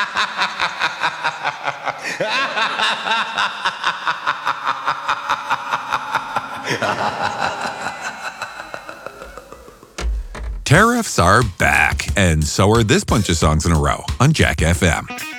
Tariffs are back, and so are this bunch of songs in a row on Jack FM.